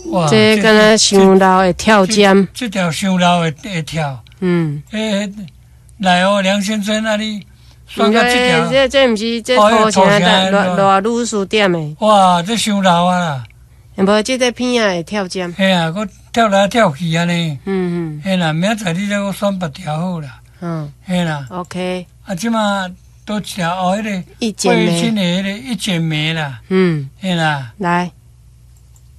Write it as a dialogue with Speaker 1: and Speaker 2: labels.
Speaker 1: 哇，
Speaker 2: 这敢若伤老的跳尖。
Speaker 1: 这条伤老会跳。来哦，梁先生，那你选到这条。
Speaker 2: 这毋是这涂成热女士点的。
Speaker 1: 哇，这伤老啊啦！
Speaker 2: 无，这个片啊会跳尖。
Speaker 1: 嘿啊，我跳来跳去安尼。嘿啦，明仔载你再我选别条好啦。嘿啦。
Speaker 2: OK。
Speaker 1: 啊，即马都一条迄个
Speaker 2: 一剪梅，
Speaker 1: 迄个一剪梅啦。嘿啦。
Speaker 2: 来。